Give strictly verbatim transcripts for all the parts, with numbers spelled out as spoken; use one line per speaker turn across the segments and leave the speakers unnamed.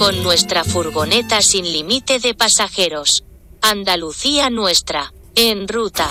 con nuestra furgoneta sin límite de pasajeros. Andalucía nuestra, en ruta.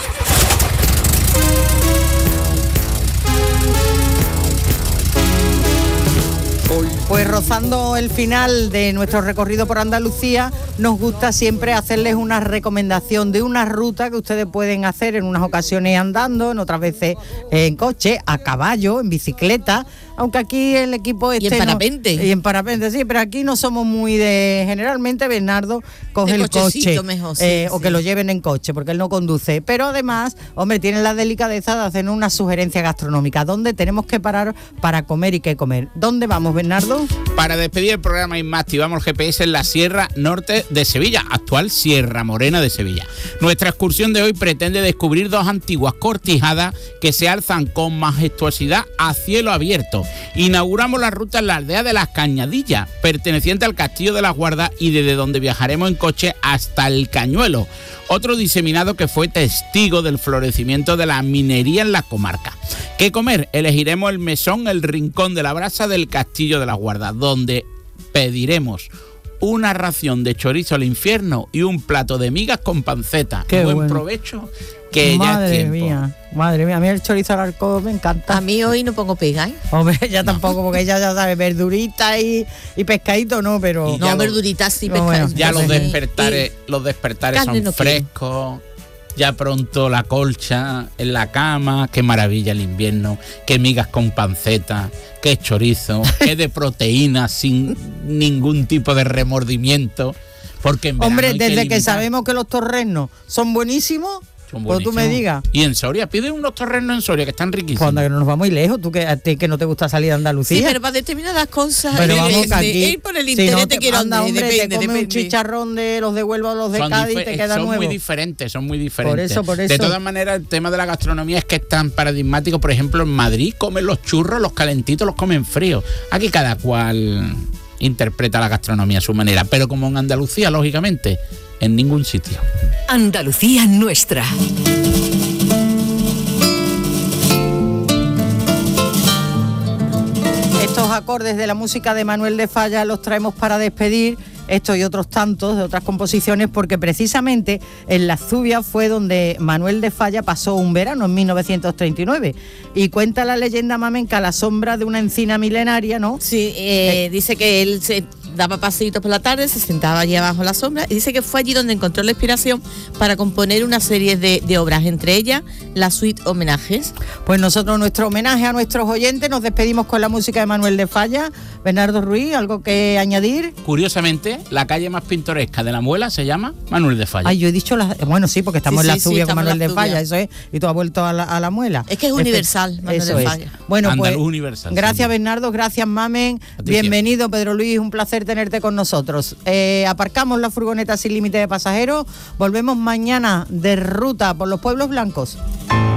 Pues rozando el final de nuestro recorrido por Andalucía, nos gusta siempre hacerles una recomendación de una ruta que ustedes pueden hacer en unas ocasiones andando, en otras veces en coche, a caballo, en bicicleta, aunque aquí el equipo este...
Y en parapente.
No, y en parapente, sí, pero aquí no somos muy de... Generalmente Bernardo coge el coche,
mejor, sí,
eh,
sí.
o que lo lleven en coche, porque él no conduce. Pero además, hombre, tienen la delicadeza de hacer una sugerencia gastronómica. ¿Dónde tenemos que parar para comer y qué comer? ¿Dónde vamos, Bernardo?
Para despedir el programa Inma, activamos el G P S en la Sierra Norte de Sevilla, actual Sierra Morena de Sevilla. Nuestra excursión de hoy pretende descubrir dos antiguas cortijadas que se alzan con majestuosidad a cielo abierto. Inauguramos la ruta en la aldea de Las Cañadillas, perteneciente al Castillo de las Guardas, y desde donde viajaremos en coche hasta el Cañuelo, otro diseminado que fue testigo del florecimiento de la minería en la comarca. ¿Qué comer? Elegiremos el mesón El Rincón de la Brasa del Castillo de las Guardas, donde pediremos una ración de chorizo al infierno y un plato de migas con panceta.
Qué
Buen
bueno.
provecho, que
Madre
ya es tiempo.
mía, madre mía, a mí el chorizo al arco me encanta.
A mí hoy no pongo pega, ¿eh?
Hombre, ya tampoco, porque ella ya sabe, verdurita y, y pescadito no, pero...
Y
No,
ya lo-
verduritas sí,
No,
pescado.
bueno,
Ya los
Sí.
despertares, los despertares
Carne
son
no quiero.
frescos. Ya pronto la colcha en la cama. Qué maravilla el invierno. Qué migas con panceta. Qué chorizo. Qué de proteína sin ningún tipo de remordimiento. Porque en verano
Hombre,
hay
desde que,
limitar.
sabemos que los torrenos son buenísimos,
Son
pues tú me
buenísimos.
digas.
Y en Soria, pide unos torrenos en Soria que están riquísimos.
Cuando que no nos vamos muy lejos, tú que a ti que no te gusta salir de Andalucía.
Sí, pero para determinadas cosas
Pero
depende.
vamos que aquí,
Ir por el
si
interés
no
te quiero
anda,
andar,
hombre,
depende,
te come un
depende.
chicharrón de los de Huelva o los de
Son
Cádiz,
dife-
te queda
son
nuevo.
muy diferentes, son muy diferentes.
eso, por
De
eso.
todas maneras, el tema de la gastronomía es que es tan paradigmático. Por ejemplo, en Madrid comen los churros, los calentitos, los comen fríos. Aquí cada cual interpreta la gastronomía a su manera. Pero como en Andalucía, lógicamente, en ningún sitio.
Andalucía nuestra.
Estos acordes de la música de Manuel de Falla los traemos para despedir estos y otros tantos de otras composiciones, porque precisamente en Las Zubias fue donde Manuel de Falla pasó un verano en mil novecientos treinta y nueve, y cuenta la leyenda mamenca a la sombra de una encina milenaria, ¿no?
Sí, eh, dice que él se daba paseitos por la tarde, se sentaba allí abajo a la sombra, y dice que fue allí donde encontró la inspiración para componer una serie de, de obras, entre ellas la suite Homenajes.
Pues nosotros, nuestro homenaje a nuestros oyentes, nos despedimos con la música de Manuel de Falla. Bernardo Ruiz, ¿algo que añadir?
Curiosamente, la calle más pintoresca de La Muela se llama Manuel de Falla.
Ay, yo he dicho, la, bueno, sí, porque estamos
Sí,
en
sí,
La
sí,
Zubia con
estamos en
Manuel
La
de Falla,
Zubia.
eso es, y tú has vuelto a la, a la muela.
Es que es universal, Manuel
Eso
de
es.
Falla.
Bueno, pues,
Andaluz universal,
gracias
sí.
Bernardo, gracias Mamen,
A ti
bienvenido Pedro Luis, un placer tenerte con nosotros. Eh, aparcamos la furgoneta sin límite de pasajeros, volvemos mañana de ruta por los pueblos blancos.